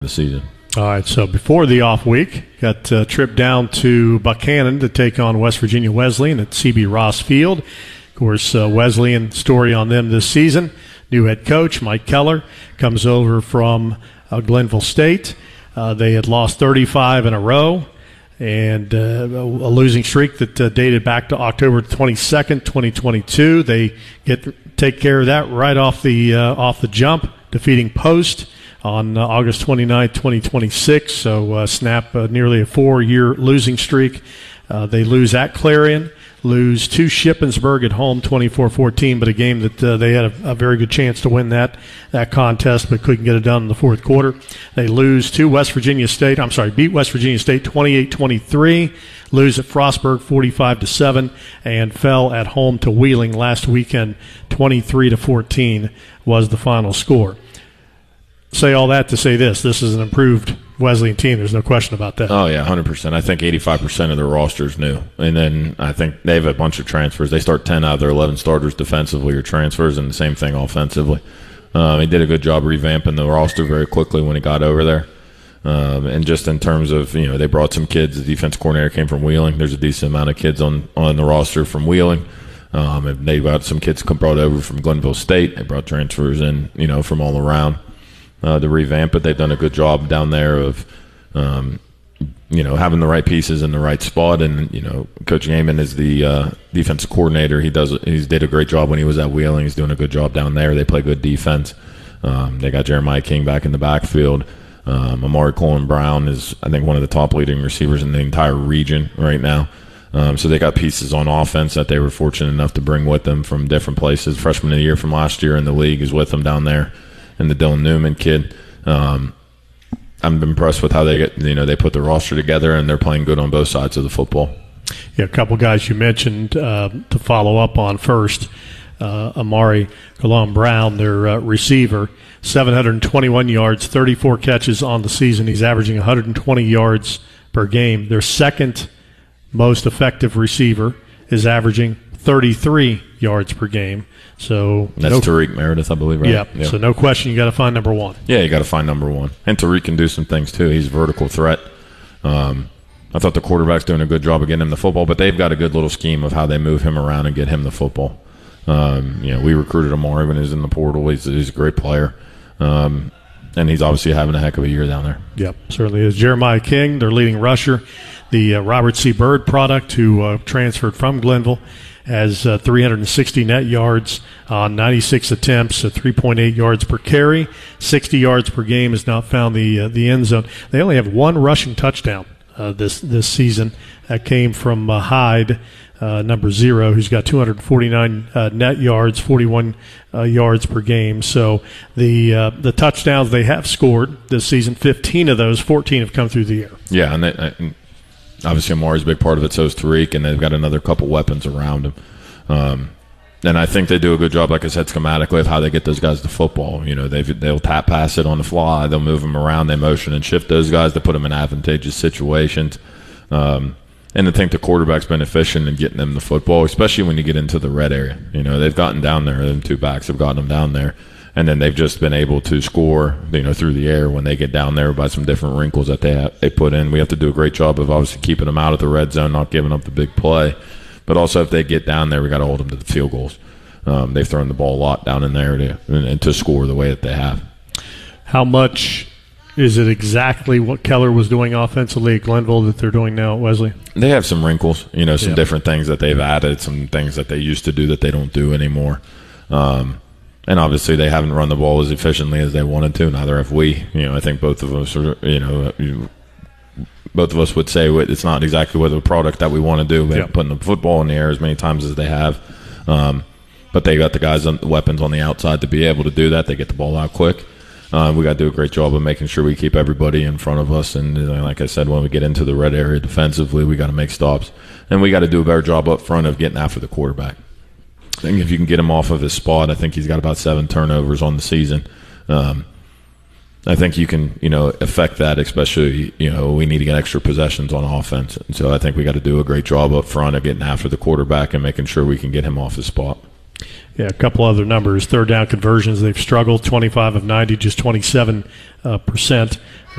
the season. All right, so before the off week, got a trip down to Buchanan to take on West Virginia Wesleyan at C.B. Ross Field. Of course, Wesleyan story on them this season. New head coach Mike Keller comes over from Glenville State. They had lost 35 in a row and a losing streak that dated back to October 22nd, 2022. They take care of that right off the jump, defeating Post on August 29, 2026. So snap nearly a 4-year losing streak. They lose at Clarion, lose to Shippensburg at home 24-14, but a game that they had a very good chance to win that contest, but couldn't get it done in the fourth quarter. They lose to beat West Virginia State 28-23, lose at Frostburg 45-7, and fell at home to Wheeling last weekend 23-14 was the final score. Say all that to say this is an improved Wesleyan team. There's no question about that. Oh, yeah, 100%. I think 85% of their roster is new. And then I think they have a bunch of transfers. They start 10 out of their 11 starters defensively or transfers, and the same thing offensively. He did a good job revamping the roster very quickly when he got over there. And just in terms of, they brought some kids. The defense coordinator came from Wheeling. There's a decent amount of kids on the roster from Wheeling. And they got some kids brought over from Glenville State. They brought transfers in, from all around. To revamp it. They've done a good job down there of, having the right pieces in the right spot. And, Coach Gaiman is the defensive coordinator. He did a great job when he was at Wheeling. He's doing a good job down there. They play good defense. They got Jeremiah King back in the backfield. Amari Colin Brown is, I think, one of the top leading receivers in the entire region right now. So they got pieces on offense that they were fortunate enough to bring with them from different places. Freshman of the year from last year in the league is with them down there. And the Dylan Newman kid, I'm impressed with how they they put the roster together, and they're playing good on both sides of the football. Yeah, a couple guys you mentioned to follow up on first. Amari Colon Brown, their receiver, 721 yards, 34 catches on the season. He's averaging 120 yards per game. Their second most effective receiver is averaging 33 yards per game. So that's Tariq Meredith, I believe, right? Yeah. So no question, you got to find number one. Yeah, you got to find number one. And Tariq can do some things too. He's a vertical threat. I thought the quarterback's doing a good job of getting him the football, but they've got a good little scheme of how they move him around and get him the football. We recruited Amari when he was in the portal. He's a great player. And he's obviously having a heck of a year down there. Yep, certainly is. Jeremiah King, their leading rusher, the Robert C. Byrd product, who transferred from Glenville, has 360 net yards on 96 attempts, 3.8 yards per carry, 60 yards per game, has not found the end zone. They only have one rushing touchdown this season. That came from Hyde, number 0, who's got 249 net yards, 41 yards per game. So the touchdowns they have scored this season, 15 of those, 14 have come through the air. Yeah, and obviously Amari's a big part of it, so is Tariq, and they've got another couple weapons around him. And I think they do a good job, like I said, schematically of how they get those guys the football. They'll tap pass it on the fly. They'll move them around. They motion and shift those guys to put them in advantageous situations. And I think the quarterback's been efficient in getting them the football, especially when you get into the red area. They've gotten down there. Them two backs have gotten them down there. And then they've just been able to score, through the air when they get down there by some different wrinkles that they put in. We have to do a great job of obviously keeping them out of the red zone, not giving up the big play. But also if they get down there, we got to hold them to the field goals. They've thrown the ball a lot down in there to score the way that they have. How much is it exactly what Keller was doing offensively at Glenville that they're doing now at Wesley? They have some wrinkles, some different things that they've added, some things that they used to do that they don't do anymore. And obviously they haven't run the ball as efficiently as they wanted to. Neither have we. I think both of us are, both of us would say it's not exactly what the product that we want to do. Putting the football in the air as many times as they have. But they got the guys, the weapons on the outside to be able to do that. They get the ball out quick. We got to do a great job of making sure we keep everybody in front of us. And like I said, when we get into the red area defensively, we got to make stops. And we got to do a better job up front of getting after the quarterback. I think if you can get him off of his spot, I think he's got about 7 turnovers on the season. I think you can, affect that, especially, we need to get extra possessions on offense. And so I think we got to do a great job up front of getting after the quarterback and making sure we can get him off his spot. Yeah, a couple other numbers. Third down conversions, they've struggled. 25 of 90, just 27%.